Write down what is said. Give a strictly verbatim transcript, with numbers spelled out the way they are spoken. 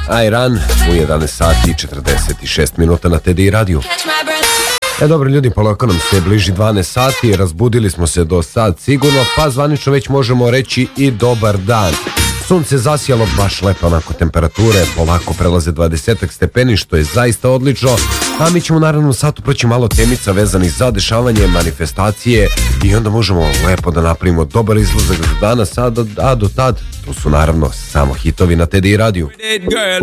Iran u jedanaest sati i četrdeset šest minuta na T D I radiju. E dobro ljudi, polako nam se bliži dvanaest sati, razbudili smo se do sad sigurno, pa zvanično već možemo reći i dobar dan. Sunce zasijalo, baš lepo onako temperature, polako prelaze dvadeset stepeni, što je zaista odlično, a mi ćemo naravno u satu proći malo temica vezanih za dešavanje, manifestacije i onda možemo lepo da napravimo dobar izlazak do danas, a do, a do tad tu su naravno samo hitovi na T D I radiju.